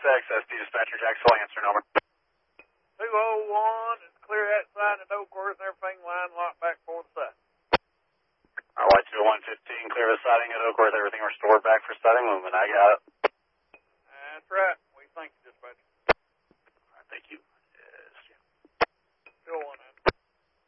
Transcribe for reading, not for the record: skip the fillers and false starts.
XSD dispatcher, Jacksonville, answer number. 201, and clear that side at Oakworth and everything, line locked back for the side. Alright, 20115, clear the siding at Oakworth, everything restored back for siding movement, I got it. That's right.